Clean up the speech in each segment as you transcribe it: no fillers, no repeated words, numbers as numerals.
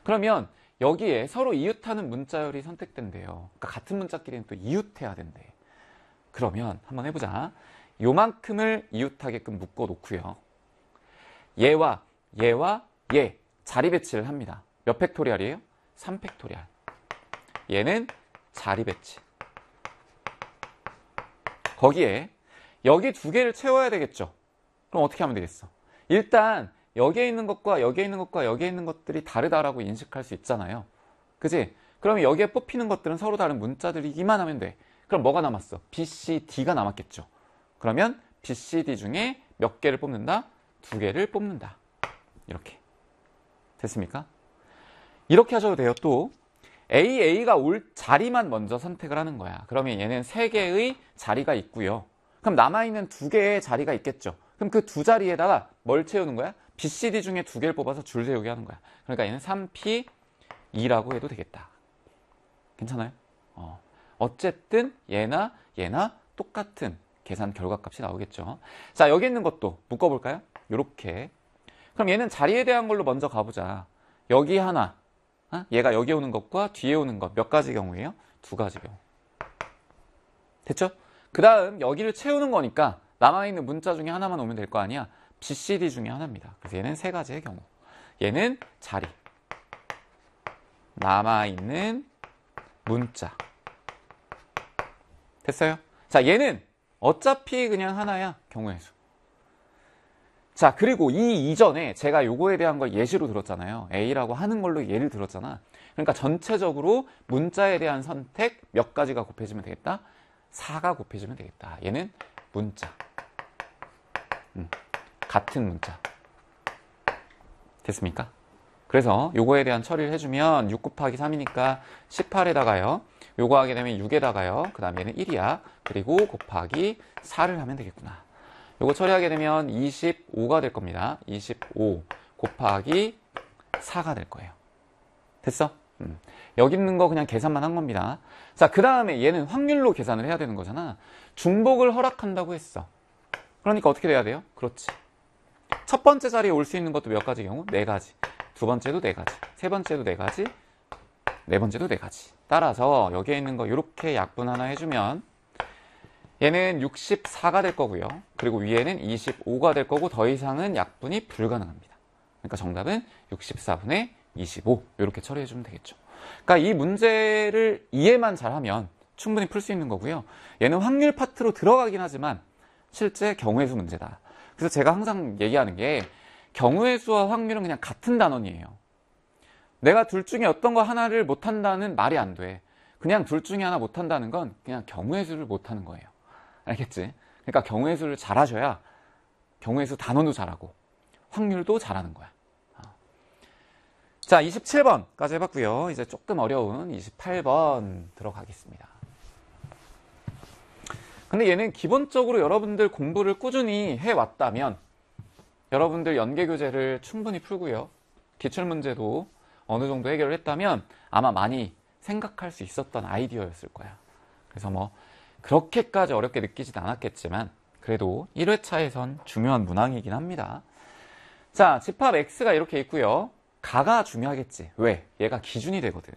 그러면 여기에 서로 이웃하는 문자열이 선택된대요. 그러니까 같은 문자끼리는 또 이웃해야 된대. 그러면 한번 해보자. 요만큼을 이웃하게끔 묶어 놓고요. 얘와 얘 자리 배치를 합니다. 몇 팩토리얼이에요? 3팩토리얼. 얘는 자리 배치. 거기에 여기 두 개를 채워야 되겠죠. 그럼 어떻게 하면 되겠어? 일단 여기에 있는 것과 여기에 있는 것과 여기에 있는 것들이 다르다라고 인식할 수 있잖아요. 그지? 그러면 여기에 뽑히는 것들은 서로 다른 문자들이기만 하면 돼. 그럼 뭐가 남았어? B, C, D가 남았겠죠. 그러면 B, C, D 중에 몇 개를 뽑는다? 두 개를 뽑는다. 이렇게. 됐습니까? 이렇게 하셔도 돼요. 또 A가 올 자리만 먼저 선택을 하는 거야. 그러면 얘는 3개의 자리가 있고요. 그럼 남아있는 2개의 자리가 있겠죠. 그럼 그 두 자리에다가 뭘 채우는 거야? B, C, D 중에 2개를 뽑아서 줄 세우게 하는 거야. 그러니까 얘는 3P2라고 해도 되겠다. 괜찮아요? 어쨌든 얘나 똑같은 계산 결과값이 나오겠죠. 자, 여기 있는 것도 묶어볼까요? 요렇게. 그럼 얘는 자리에 대한 걸로 먼저 가보자. 여기 하나. 얘가 여기 오는 것과 뒤에 오는 것 몇 가지 경우예요? 2가지 경우. 됐죠? 그 다음 여기를 채우는 거니까 남아있는 문자 중에 하나만 오면 될 거 아니야. B, C, D 중에 하나입니다. 그래서 얘는 3가지의 경우. 얘는 자리. 남아있는 문자. 됐어요? 자, 얘는 어차피 그냥 하나야. 경우의 수. 자, 그리고 이 이전에 제가 요거에 대한 걸 예시로 들었잖아요. A라고 하는 걸로 예를 들었잖아. 그러니까 전체적으로 문자에 대한 선택 몇 가지가 곱해지면 되겠다? 4가 곱해지면 되겠다. 얘는 문자. 같은 문자. 됐습니까? 그래서 요거에 대한 처리를 해주면 6 곱하기 3이니까 18에다가요. 요거 하게 되면 6에다가요. 그 다음에 얘는 1이야. 그리고 곱하기 4를 하면 되겠구나. 요거 처리하게 되면 25가 될 겁니다. 25 곱하기 4가 될 거예요. 됐어? 여기 있는 거 그냥 계산만 한 겁니다. 자, 그 다음에 얘는 확률로 계산을 해야 되는 거잖아. 중복을 허락한다고 했어. 그러니까 어떻게 돼야 돼요? 그렇지. 첫 번째 자리에 올 수 있는 것도 몇 가지 경우? 4가지. 두 번째도 4가지. 세 번째도 4가지. 네 번째도 4가지. 따라서 여기에 있는 거 이렇게 약분 하나 해주면 얘는 64가 될 거고요. 그리고 위에는 25가 될 거고 더 이상은 약분이 불가능합니다. 그러니까 정답은 64분의 25 이렇게 처리해주면 되겠죠. 그러니까 이 문제를 이해만 잘하면 충분히 풀 수 있는 거고요. 얘는 확률 파트로 들어가긴 하지만 실제 경우의 수 문제다. 그래서 제가 항상 얘기하는 게 경우의 수와 확률은 그냥 같은 단원이에요. 내가 둘 중에 어떤 거 하나를 못한다는 말이 안 돼. 그냥 둘 중에 하나 못한다는 건 그냥 경우의 수를 못하는 거예요. 알겠지? 그러니까 경우의 수를 잘하셔야 경우의 수 단원도 잘하고 확률도 잘하는 거야. 자, 27번까지 해봤고요. 이제 조금 어려운 28번 들어가겠습니다. 근데 얘는 기본적으로 여러분들 공부를 꾸준히 해왔다면 여러분들 연계교재를 충분히 풀고요. 기출문제도 어느 정도 해결을 했다면 아마 많이 생각할 수 있었던 아이디어였을 거야. 그래서 뭐 그렇게까지 어렵게 느끼진 않았겠지만 그래도 1회차에선 중요한 문항이긴 합니다. 자, 집합 X가 이렇게 있고요. 가가 중요하겠지. 왜? 얘가 기준이 되거든.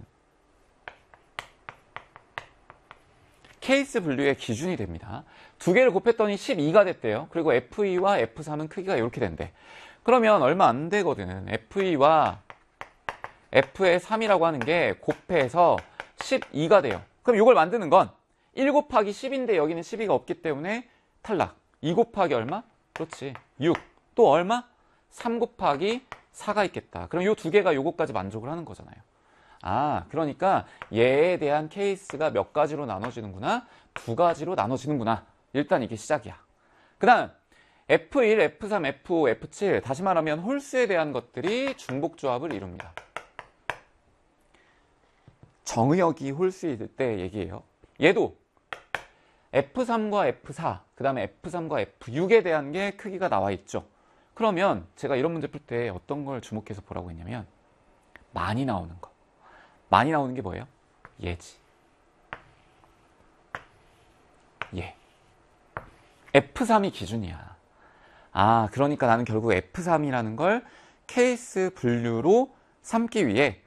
케이스 분류의 기준이 됩니다. 두 개를 곱했더니 12가 됐대요. 그리고 F2와 F3은 크기가 이렇게 된대. 그러면 얼마 안 되거든. F2와 F의 3이라고 하는 게 곱해서 12가 돼요. 그럼 이걸 만드는 건 1 곱하기 10인데 여기는 12가 없기 때문에 탈락. 2 곱하기 얼마? 그렇지. 6. 또 얼마? 3 곱하기 4가 있겠다. 그럼 이 두 개가 요거까지 만족을 하는 거잖아요. 아, 그러니까 얘에 대한 케이스가 몇 가지로 나눠지는구나? 2가지로 나눠지는구나. 일단 이게 시작이야. 그 다음 F1, F3, F5, F7 다시 말하면 홀수에 대한 것들이 중복조합을 이룹니다. 정의역이 홀수일 때 얘기예요. 얘도 F3과 F4, 그 다음에 F3과 F6에 대한 게 크기가 나와 있죠. 그러면 제가 이런 문제 풀 때 어떤 걸 주목해서 보라고 했냐면 많이 나오는 거. 많이 나오는 게 뭐예요? 얘지. 얘. F3이 기준이야. 아, 그러니까 나는 결국 F3이라는 걸 케이스 분류로 삼기 위해